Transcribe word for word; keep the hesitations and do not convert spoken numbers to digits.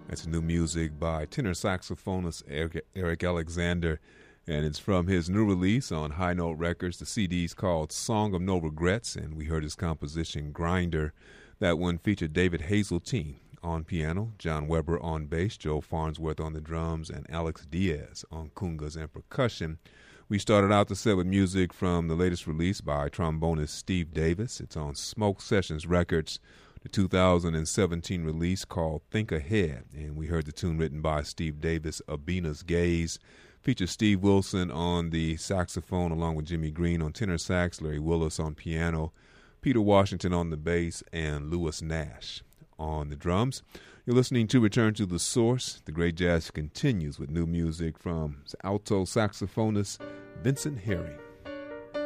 That's new music by tenor saxophonist Eric, Eric Alexander, and it's from his new release on High Note Records. The C D's called Song of No Regrets, and we heard his composition Grinder. That one featured David Hazeltine on piano, John Weber on bass, Joe Farnsworth on the drums, and Alex Diaz on congas and percussion. We started out the set with music from the latest release by trombonist Steve Davis. It's on Smoke Sessions Records, the two thousand seventeen release called Think Ahead, and we heard the tune written by Steve Davis, Abina's Gaze. Features Steve Wilson on the saxophone along with Jimmy Green on tenor sax, Larry Willis on piano, Peter Washington on the bass, and Lewis Nash on the drums. You're listening to Return to the Source. The great jazz continues with new music from alto saxophonist Vincent Herring.